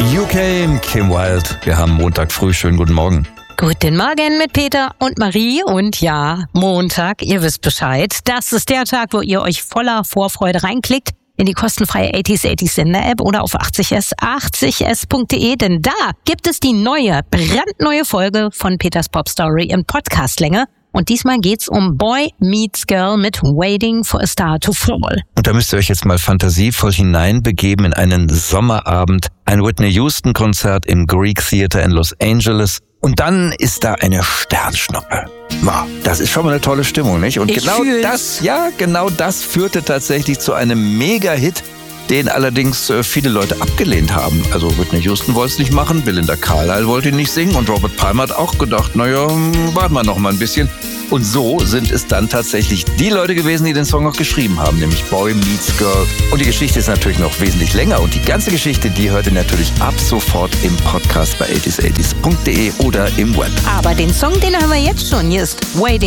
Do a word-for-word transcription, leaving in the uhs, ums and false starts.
U K, Kim Wilde. Wir haben Montag früh. Schönen guten Morgen. Guten Morgen mit Peter und Marie. Und ja, Montag, ihr wisst Bescheid. Das ist der Tag, wo ihr euch voller Vorfreude reinklickt in die kostenfreie achtziger achtzig Sender-App oder auf achtzig s, achtzig s punkt de, denn da gibt es die neue, brandneue Folge von Peters Pop Story in Podcastlänge. Und diesmal geht's um Boy Meets Girl mit Waiting for a Star to Fall. Und da müsst ihr euch jetzt mal fantasievoll hineinbegeben in einen Sommerabend, ein Whitney Houston Konzert im Greek Theater in Los Angeles. Und dann ist da eine Sternschnuppe. Wow, das ist schon mal eine tolle Stimmung, nicht? Und ich genau fühl's. das, ja, genau das führte tatsächlich zu einem Mega-Hit, den allerdings äh, viele Leute abgelehnt haben. Also Whitney Houston wollte es nicht machen, Belinda Carlisle wollte ihn nicht singen und Robert Palmer hat auch gedacht, naja, warten wir noch mal ein bisschen. Und so sind es dann tatsächlich die Leute gewesen, die den Song auch geschrieben haben, nämlich Boy Meets Girl. Und die Geschichte ist natürlich noch wesentlich länger und die ganze Geschichte, die hört ihr natürlich ab sofort im Podcast bei achtzig achtzig punkt de oder im Web. Aber den Song, den haben wir jetzt schon. Hier ist Waiting